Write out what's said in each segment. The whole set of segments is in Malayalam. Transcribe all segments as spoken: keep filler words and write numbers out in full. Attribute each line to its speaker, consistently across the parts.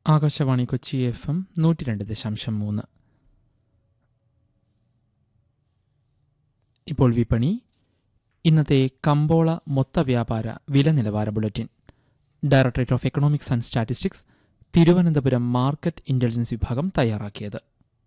Speaker 1: ആകാശവാണി കൊച്ചി എഫ് എം നൂറ്റി രണ്ട് ദശാംശം മൂന്ന്. ഇപ്പോൾ വിപണി. ഇന്നത്തെ കമ്പോള മൊത്ത വ്യാപാര വില നിലവാര bulletin. Directorate of economics and statistics Thiruvananthapuram market intelligence വിഭാഗം തയ്യാറാക്കിയത്.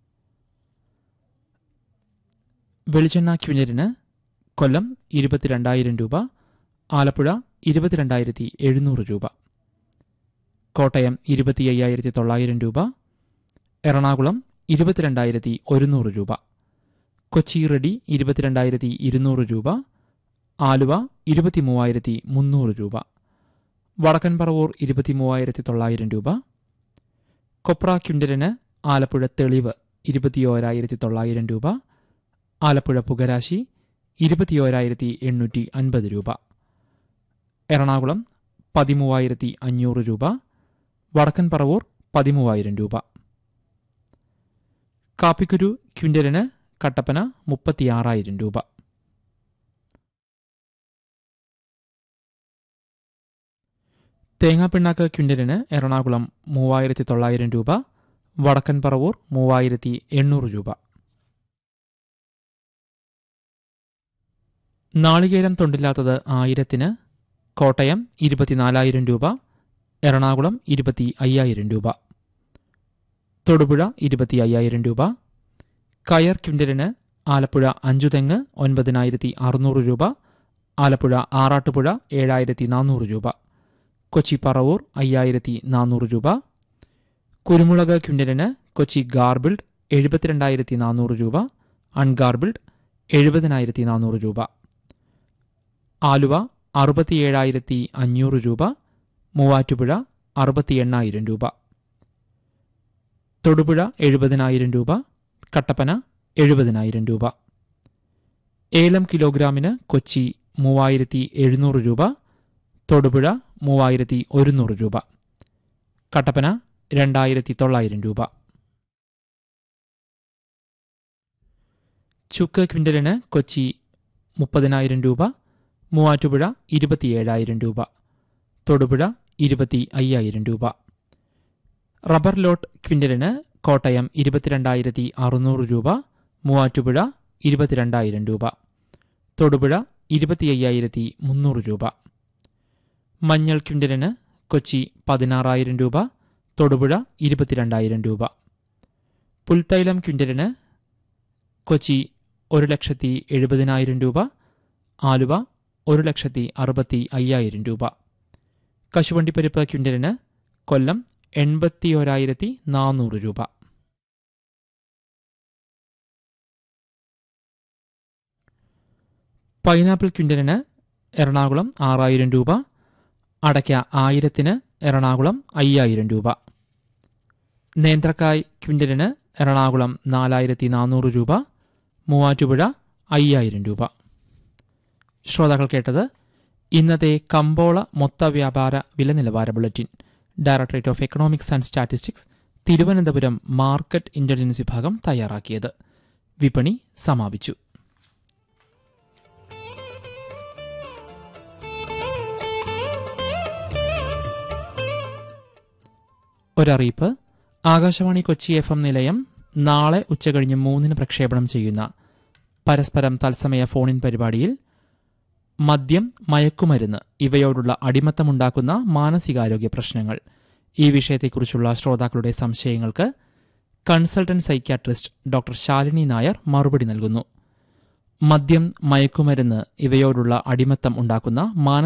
Speaker 1: വെളിച്ചെണ്ണ ക്വിൻ്റലിന് കൊല്ലം ഇരുപത്തിരണ്ടായിരം രൂപ, ആലപ്പുഴ ഇരുപത്തിരണ്ടായിരത്തി എഴുന്നൂറ് രൂപ, കോട്ടയം ഇരുപത്തി അയ്യായിരത്തി തൊള്ളായിരം രൂപ, എറണാകുളം ഇരുപത്തിരണ്ടായിരത്തി ഒരുന്നൂറ് രൂപ, കൊച്ചി റെഡി ഇരുപത്തിരണ്ടായിരത്തി ഇരുന്നൂറ് രൂപ, ആലുവ ഇരുപത്തി മൂവായിരത്തി മുന്നൂറ് രൂപ, വടക്കൻ പറവൂർ ഇരുപത്തി മൂവായിരത്തി തൊള്ളായിരം രൂപ, കൊപ്ര ക്വിൻ്റലിന് ആലപ്പുഴ തെളിവ് ഇരുപത്തിയോരായിരത്തി തൊള്ളായിരം രൂപ, ആലപ്പുഴ പുകരാശി ഇരുപത്തിയോരായിരത്തി എണ്ണൂറ്റി അൻപത് രൂപ, എറണാകുളം പതിമൂവായിരത്തി അഞ്ഞൂറ് രൂപ, വടക്കൻ പറവൂർ പതിമൂവായിരം രൂപ. കാപ്പിക്കുരു ക്വിൻ്റലിന് കട്ടപ്പന മുപ്പത്തിയാറായിരം രൂപ. തേങ്ങാപ്പിണ്ണാക്ക് ക്വിൻ്റലിന് എറണാകുളം മൂവായിരത്തി തൊള്ളായിരം രൂപ, വടക്കൻ പറവൂർ മൂവായിരത്തി എണ്ണൂറ് രൂപ. നാളികേരം തൊണ്ടില്ലാത്തത് ആയിരത്തിന് കോട്ടയം ഇരുപത്തിനാലായിരം രൂപ, എറണാകുളം ഇരുപത്തി അയ്യായിരം രൂപ, തൊടുപുഴ ഇരുപത്തി അയ്യായിരം രൂപ. കയർ ക്വിൻ്റലിന് ആലപ്പുഴ അഞ്ചുതെങ്ങ് ഒൻപതിനായിരത്തി അറുന്നൂറ് രൂപ, ആലപ്പുഴ ആറാട്ടുപുഴ ഏഴായിരത്തി നാനൂറ് രൂപ, കൊച്ചി പറവൂർ അയ്യായിരത്തി നാനൂറ് രൂപ. കുരുമുളക് ക്വിൻ്റലിന് കൊച്ചി ഗാർബിൾഡ് എഴുപത്തിരണ്ടായിരത്തി നാനൂറ് രൂപ, അൺഗാർബിൾഡ് എഴുപതിനായിരത്തി നാനൂറ് രൂപ, ആലുവ അറുപത്തിയേഴായിരത്തി അഞ്ഞൂറ് രൂപ, മൂവാറ്റുപുഴ അറുപത്തി എണ്ണായിരം രൂപ, തൊടുപുഴ എഴുപതിനായിരം രൂപ, കട്ടപ്പന എഴുപതിനായിരം രൂപ. ഏലം കിലോഗ്രാമിന് കൊച്ചി മൂവായിരത്തി എഴുന്നൂറ് രൂപ, തൊടുപുഴ മൂവായിരത്തി ഒരുന്നൂറ് രൂപ, കട്ടപ്പന രണ്ടായിരത്തി തൊള്ളായിരം രൂപ. ചുക്ക് ക്വിൻ്റലിന് കൊച്ചി മുപ്പതിനായിരം രൂപ, മൂവാറ്റുപുഴ ഇരുപത്തിയേഴായിരം രൂപ, തൊടുപുഴ ഇരുപത്തി അയ്യായിരം രൂപ. റബ്ബർ ലോട്ട് ക്വിൻ്റലിന് കോട്ടയം ഇരുപത്തിരണ്ടായിരത്തി അറുന്നൂറ് രൂപ, മൂവാറ്റുപുഴ ഇരുപത്തിരണ്ടായിരം രൂപ, തൊടുപുഴ ഇരുപത്തി അയ്യായിരത്തി മുന്നൂറ് രൂപ. മഞ്ഞൾ ക്വിൻ്റലിന് കൊച്ചി പതിനാറായിരം രൂപ, തൊടുപുഴ ഇരുപത്തിരണ്ടായിരം രൂപ. പുൽത്തൈലം ക്വിൻ്റലിന് കൊച്ചി ഒരു ലക്ഷത്തി എഴുപതിനായിരം രൂപ, ആലുവ ഒരു ലക്ഷത്തി അറുപത്തി അയ്യായിരം രൂപ. കശുവണ്ടിപ്പരിപ്പ് ക്വിൻ്റലിന് കൊല്ലം എൺപത്തിയോരായിരത്തി നാനൂറ് രൂപ. പൈനാപ്പിൾ ക്വിൻ്റലിന് എറണാകുളം ആറായിരം രൂപ, അടയ്ക്ക ആയിരത്തിന് എറണാകുളം അയ്യായിരം രൂപ. നേന്ത്രക്കായ് ക്വിൻ്റലിന് എറണാകുളം നാലായിരത്തി നാനൂറ് രൂപ, മൂവാറ്റുപുഴ അയ്യായിരം രൂപ. ശ്രോതാക്കൾ കേട്ടത് ഇന്നത്തെ കമ്പോള മൊത്ത വ്യാപാര വില നിലവാര bulletin. Directorate of economics and statistics Thiruvananthapuram market intelligence വിഭാഗം തയ്യാറാക്കിയത്. വിപണി സമാപിച്ചു. ഒരറിയിപ്പ്. ആകാശവാണി കൊച്ചി എഫ് എം നിലയം നാളെ ഉച്ചകഴിഞ്ഞ് മൂന്നിന് പ്രക്ഷേപണം ചെയ്യുന്ന പരസ്പരം തത്സമയ ഫോണിൻ പരിപാടിയിൽ മദ്യം, മയക്കുമരുന്ന് ഇവയോടുള്ള അടിമത്തമുണ്ടാക്കുന്ന മാനസികാരോഗ്യ പ്രശ്നങ്ങൾ, ഈ വിഷയത്തെക്കുറിച്ചുള്ള ശ്രോതാക്കളുടെ സംശയങ്ങൾക്ക് consultant psychiatrist doctor Shalini Nair മറുപടി നൽകുന്നു. മദ്യം, മയക്കുമരുന്ന് ഇവയോടുള്ള അടിമത്തം ഉണ്ടാക്കുന്ന മാനസിക